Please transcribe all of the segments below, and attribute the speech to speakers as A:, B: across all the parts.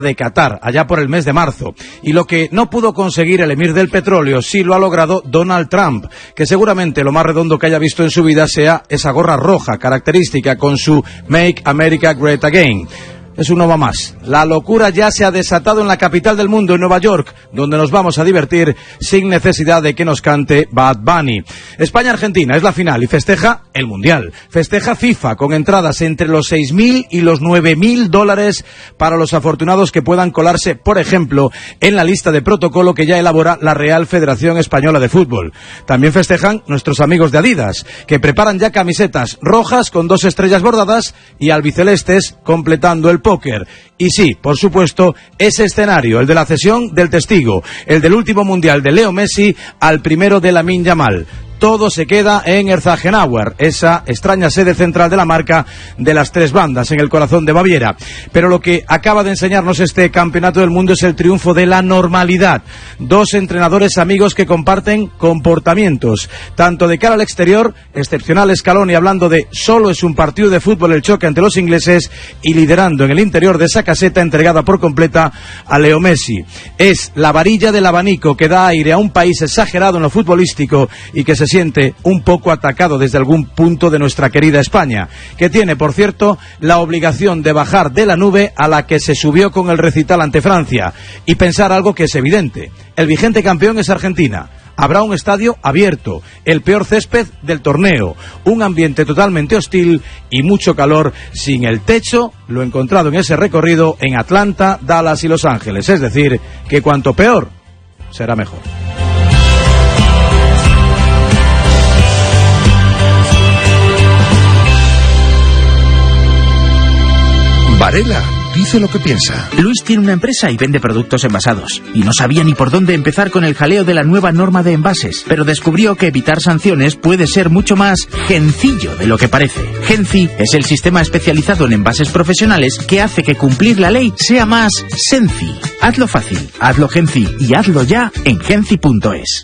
A: de Qatar, allá por el mes de marzo. Y lo que no pudo conseguir el emir del petróleo, sí lo ha logrado Donald Trump, que seguramente lo más redondo que haya visto en su vida sea esa gorra roja característica con su Make America Great Again. Es un no va más. La locura ya se ha desatado en la capital del mundo, en Nueva York, donde nos vamos a divertir sin necesidad de que nos cante Bad Bunny. España-Argentina es la final y festeja el Mundial. Festeja FIFA con entradas entre los 6.000 y los 9.000 dólares para los afortunados que puedan colarse, por ejemplo, en la lista de protocolo que ya elabora la Real Federación Española de Fútbol. También festejan nuestros amigos de Adidas, que preparan ya camisetas rojas con 2 estrellas bordadas y albicelestes completando el póker. Y sí, por supuesto, ese escenario, el de la cesión del testigo, el del último mundial de Leo Messi al primero de Lamine Yamal. Todo se queda en Herzogenaurach, esa extraña sede central de la marca de las 3 bandas, en el corazón de Baviera. Pero lo que acaba de enseñarnos este campeonato del mundo es el triunfo de la normalidad. 2 entrenadores amigos que comparten comportamientos, tanto de cara al exterior, excepcional Scaloni hablando de solo es un partido de fútbol el choque ante los ingleses, y liderando en el interior de esa caseta entregada por completa a Leo Messi. Es la varilla del abanico que da aire a un país exagerado en lo futbolístico y que se siente un poco atacado desde algún punto de nuestra querida España, que tiene, por cierto, la obligación de bajar de la nube a la que se subió con el recital ante Francia, y pensar algo que es evidente: el vigente campeón es Argentina. Habrá un estadio abierto, el peor césped del torneo, un ambiente totalmente hostil y mucho calor sin el techo, lo encontrado en ese recorrido en Atlanta, Dallas y Los Ángeles. Es decir, que cuanto peor, será mejor.
B: Varela dice lo que piensa.
C: Luis tiene una empresa y vende productos envasados, y no sabía ni por dónde empezar con el jaleo de la nueva norma de envases, pero descubrió que evitar sanciones puede ser mucho más sencillo de lo que parece. Genci es el sistema especializado en envases profesionales que hace que cumplir la ley sea más senci. Hazlo fácil, hazlo Genci y hazlo ya en genci.es.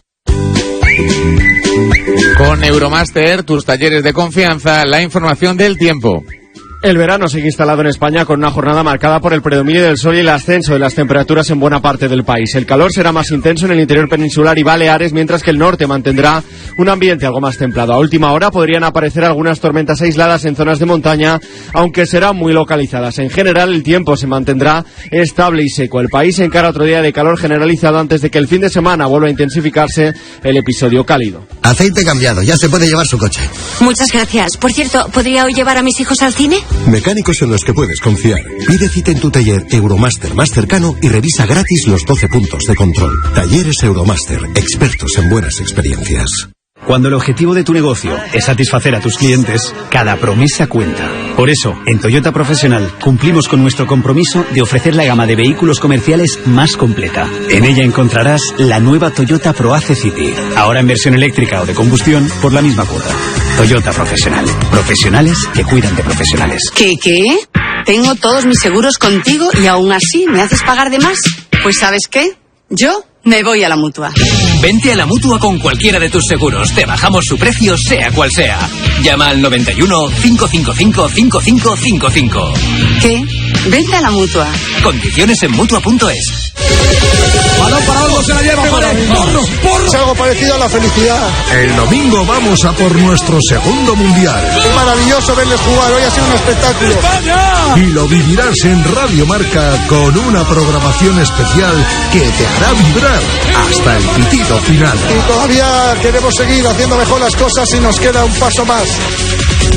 D: Con Euromaster, tus talleres de confianza, la información del tiempo.
E: El verano sigue instalado en España con una jornada marcada por el predominio del sol y el ascenso de las temperaturas en buena parte del país. El calor será más intenso en el interior peninsular y Baleares, mientras que el norte mantendrá un ambiente algo más templado. A última hora podrían aparecer algunas tormentas aisladas en zonas de montaña, aunque serán muy localizadas. En general, el tiempo se mantendrá estable y seco. El país encara otro día de calor generalizado antes de que el fin de semana vuelva a intensificarse el episodio cálido.
F: Aceite cambiado, ya se puede llevar su coche.
G: Muchas gracias. Por cierto, ¿podría hoy llevar a mis hijos al cine?
B: Mecánicos en los que puedes confiar. Pide cita en tu taller Euromaster más cercano y revisa gratis los 12 puntos de control. Talleres Euromaster, expertos en buenas experiencias.
H: Cuando el objetivo de tu negocio es satisfacer a tus clientes, cada promesa cuenta. Por eso, en Toyota Profesional cumplimos con nuestro compromiso de ofrecer la gama de vehículos comerciales más completa. En ella encontrarás la nueva Toyota ProAce City, ahora en versión eléctrica o de combustión por la misma cuota. Toyota Profesional. Profesionales que cuidan de profesionales.
G: ¿Qué? Tengo todos mis seguros contigo y aún así me haces pagar de más. Pues ¿sabes qué? Yo me voy a la Mutua.
I: Vente a la Mutua con cualquiera de tus seguros. Te bajamos su precio, sea cual sea. Llama al 91 555 5555.
G: ¿Qué? Vente a la Mutua.
I: Condiciones en Mutua.es.
A: Balón para Olmo, se la lleva, porro.
F: Es algo parecido a la felicidad.
B: El domingo vamos a por nuestro segundo mundial.
F: Es maravilloso verles jugar, hoy ha sido un espectáculo.
A: ¡España!
B: Y lo vivirás en Radio Marca con una programación especial que te hará vibrar hasta el pitido final.
F: Y todavía queremos seguir haciendo mejor las cosas y nos queda un paso más.